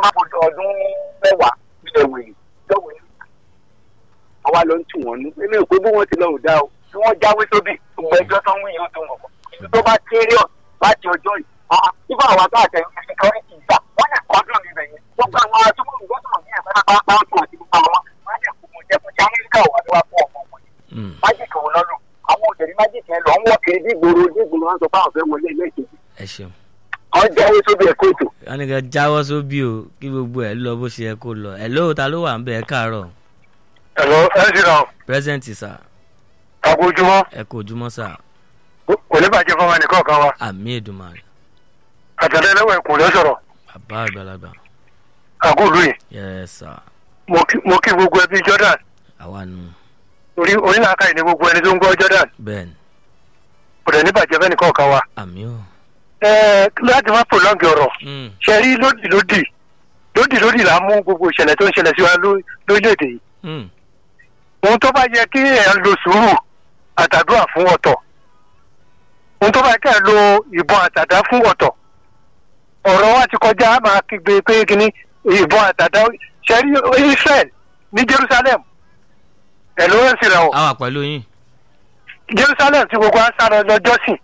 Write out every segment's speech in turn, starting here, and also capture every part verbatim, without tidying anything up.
bá fojú ọdún mẹ́wàá ilẹ̀ wèrè lọ́wọ́ yìí àwa ló ń tù wọ́n ní nínú ìpín bí wọ́n ti lọ ò dá o tí wọ́n jáwé sóbì gbogbo ẹjọ́ tó ń wí yóò tó wọ̀n kọ́ tó bá kéré ọ̀ láti ọjọ́ yìí nígbà àwọn àgbà àtẹ̀yìn security ìgbà wọ́n lè kọ́ dùn níbẹ̀ yẹn gbogbo àwọn atúmọ̀ ìgbọ́sọ̀ ní ẹ̀fẹ́ pápá tó àti gbogbo àwọn májèkó mo jẹ́ fún amẹ́ríkà wà ní wà fún ọmọ wọn májèkó wọn lọ́lọ́ àwọn òṣèré májèkó yẹn lọ ń wọ́ kiri dígboro dígboro wọn sọ fáwọn fẹ́ wọlé ilé ìkejì. ẹ ṣeun. wọ́n jáwé sóbì ẹ̀kọ́ ètò. wọ́n ní ká jáwọ́ sóbì o kí gbogbo ẹ̀ lọ bó ṣe yẹ kó lọ ẹ̀ lóò ta ló wà ń bẹ̀ ẹ̀ káàárọ̀. ẹ̀lọ́ ẹ̀ ṣì rà. present sà. ẹ kú ojúmọ́. ẹ kú ojúmọ́ sà. kò ní bàjẹ́ fún wa nìkan kan wa. àmì Èdùmàrè. àtàlẹ́lẹ́wọ̀ ẹ̀kún ló sọ̀rọ̀. bàbá àgbàlagbà. àgùlù yìí. yes sir. mo kí gbogbo ẹbí Jordan. àwa nù. orí onílàákàyè ní gbogbo ẹni tó ń gbọ́ Jordan. bẹ́ẹ̀ni. kò dẹ̀ ní bàjẹ́ fẹ́ nìkan kan wa. àmì o. ẹ̀ẹ́ láti má prolonge ọ̀rọ̀. ṣe rí lódì lódì lódì lódì là ń mú gbogbo ìṣẹ̀lẹ̀ tó ń ṣẹlẹ̀ sí wa lórílẹ̀‐èdè yìí. ohun tó bá yẹ kí ẹ̀ lo sùúrù àtàdúrà fún ọ̀tọ̀ ohun tó bá yẹ kí ẹ̀ lo ìbọn àtàdá fún ọ̀tọ̀ ọ̀rọ̀ wa ti kọjá máa kígbe pé kíní ìbọn àtàdá ṣẹ́rí Israel ní Jerusalem ẹ̀ ló ń sira o. a wà pẹ̀lú yín. Jerusalem tí gbogbo àṣà lọ́jọ́ sìn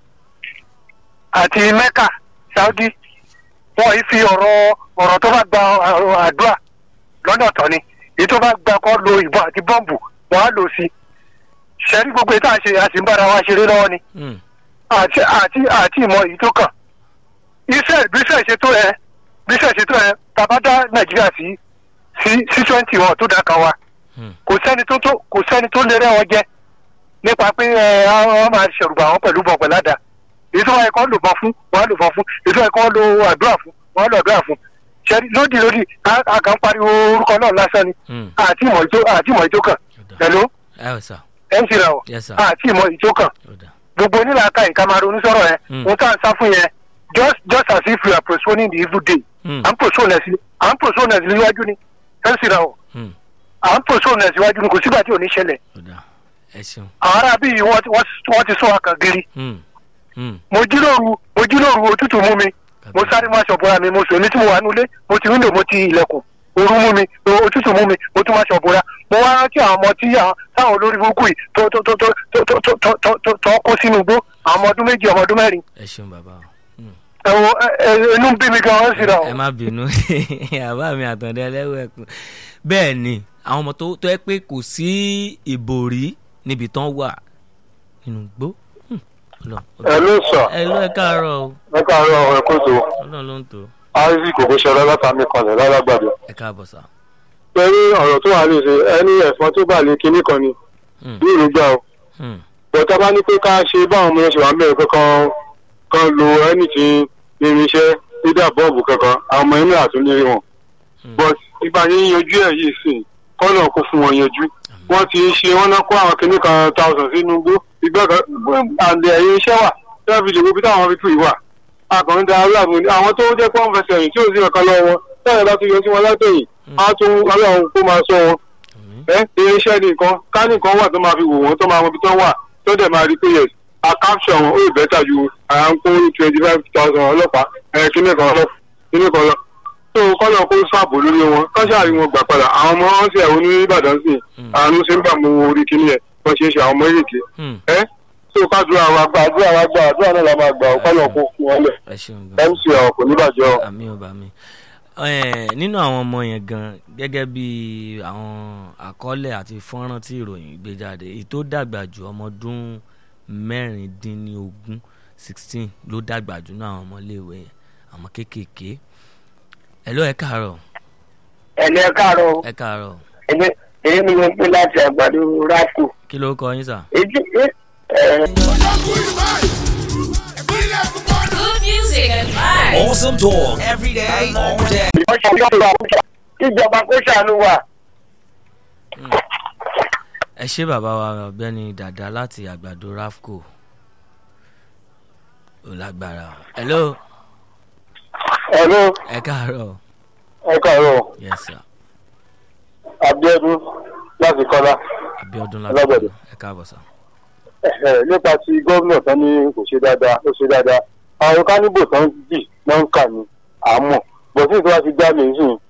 àti Mecca Saudi wọ́n yìí fi ọ̀rọ̀ ọ̀rọ̀ tó bá gba àdúrà lọ́nà ọ̀tọ̀ ni èyí tó bá gba kọ́ lo ìbọn àti bọ́ǹbù wọ́n á lò sí ṣẹ́rí gbogbo ètò àṣe àṣìǹbára wa ṣeré lọ́wọ́ ni àti àti àti ìmọ̀ èyí tó kàn Israel bí Israel ṣe tó ẹ bí Israel ṣe tó ẹ tàbá dá Nàìjíríà sí sí sí twenty one tó dáka wa kò sẹ́ni tó tó kò sẹ́ni tó lè rẹ́ wọn jẹ nípa pé ẹ wọ́n máa ṣẹ̀rùbà wọn pẹ̀lú bọ̀ pẹ̀lú àdá èyí tó wáyé kọ́ lò bọ̀ fún wọ́n á lò bọ̀ fún èyí tó wáyé kọ́ lo àdúrà fún wọ́n á lò àdúrà fún ṣẹ́ni lódì lódì àkàn pariwo orúkọ náà lásán ni àti ìmọ̀ ìjó àti ìmọ̀ ìjó kan pẹ̀lú ẹ̀ ń ṣe ra ọ̀ àti ìmọ̀ ìjó kan gbogbo onílàákà yìí ká máa ronú sọ̀rọ̀ yẹn ohun tá à ń sá fún yẹn just just as if we are postponing the evil day à ń postpone ẹ̀sìn à ń postpone ẹ̀sìn níwájú ni ẹ̀ ń ṣe ra ọ̀ à ń postpone ẹ̀sìn níwájú ni kò sígbà tí ò ní ṣẹlẹ̀ àwọn ará bíi wọ́n ti sún wa kàn gírí mo jí lóru mo jí lóru òtútù mú mi mo sáré má ṣọ̀bọ̀ra mi mo sùn ní tí mo wà nulẹ̀ mo ti wíńdò mo ti ilẹ̀kùn ooru mú mi òtútù mú mi mo tún má ṣọ̀bọ̀ra mo wá rántí àwọn ọmọ tí táwọn olórí burúkú yìí tó tó tó tó tó tó tó tó tó kó sínú igbó àwọn ọmọ ọdún méjì ọmọ ọdún mẹ́rin. ẹ ṣeun bàbá o. ẹ wo inú bí mi gan ọ́n sì rà o. ẹ má bínú àbá mi àtàndé ẹlẹ́wọ̀ ẹ̀kún bẹ́ẹ̀ ni àwọn ọmọ tó tó ẹ pé kò sí ìbòrí níbi tán wà nínú igbó. ẹ ló sọ ẹ ló ẹ káàárọ̀ o. ẹ káàárọ̀ ẹ kó tó. Ọlọ́run ló ń tó. isaac ògbóṣọlá látàmì kanlẹ̀ lálágbàdo. ẹ káàbọ̀ sá. pẹ̀lú ọ̀rọ̀ tó wà lóṣè ẹni ẹ̀fọn tó bà lé kinní kan ni bí ìlú gbà ó. bọ̀tá bá ní pé ká ṣe báwọn ọmọ yẹn ṣe wà ń bẹ̀rẹ̀ kankan kan lo ẹni tí irinṣẹ́ dídà bọ́ọ̀bù kankan àwọn ọmọ inú àtúndérí wọn. but ìgbà yẹn yanjú ẹ̀ yìí sìn kọ́nà kó fún wọn yanjú. wọ́n ti ṣe wọ́n náà kó àwọn kinní kan thousand sínú igbó ìgbà kan àǹdẹ̀ ẹ̀yìn iṣẹ́ wà tẹ́lifí lè wo bí táwọn fi tù ìwà akọ̀rin da aláàbò ní àwọn tó jẹ́ pọ́n fẹsẹ̀ rìn tí ò sí ọ̀kan lọ́wọ́ wọn tẹ́lẹ̀ bá tún yọ sí wọn látẹ̀yìn á tún ọlọ́run kó máa sọ wọn. ẹ irinṣẹ́ nìkan ká nìkan wà tó máa fi wò wọ́n tó máa mọ ibi tó wà tó dẹ̀ máa rí pé yẹ a capture wọn ó ì bẹ́tà ju à ń kó twenty five thousand ọlọ́pàá ẹ kíní kan lọ kíní kan lọ. tó kọ́lọ̀ kó sáàbò lórí wọn kọ́ṣà rí wọn gbà padà àwọn ọmọ wọn sì ẹ̀wọ̀n ní Ìbàdàn sí àánú ṣe ń bà mọ orí kíní yẹn wọ́n ṣe é ṣe àwọn ọmọ èrèké ẹ tó kádùúrà wa gba àdúrà wa gba àdúrà náà la máa gbà ọ̀pọ̀lọ̀ kó fún wọn lẹ̀ mc ọ̀ kò ní bàjẹ́ ọ. àmì ò bá mi nínú àwọn ọmọ yẹn gan gẹ́gẹ́ bí àwọn àkọọ́lẹ̀ àti fọ́nrán tí ìròyìn gbé jáde èyí tó dàgbà jù ọmọ ọdún mẹ́rìndínlógún sixteen ló dàgbà jù náà àwọn ọmọléèwé yẹn àwọn kéékèèké. ẹ ló ẹ káàárọ̀. ẹ ló ẹ káàárọ̀. ẹ káàárọ̀. èyí ni mo ń pè láti àgbàdo rákò. kí ló kọ yín sà. Good music and vibes. Awesome talk every day, all day. Ìjọba kó ṣàánú wa. ẹ ṣé bàbá wa ọ̀gbẹ́ni dàda láti àgbàdo rafco ò lágbára. hello. hello. ẹ káàárọ̀. ẹ káàárọ̀. yes sir. Abíọ́dún láti Kọ́lá. Abíọ́dún láti Kọ́lá. ẹ káàbọ̀ sir. nípa ti gómìnà tán ní kò ṣe dáadáa ó ṣe dáadáa àwọn káníbò tán jì náà ń kà ní àmọ́ bọ̀sí ìtura ti já lè sìn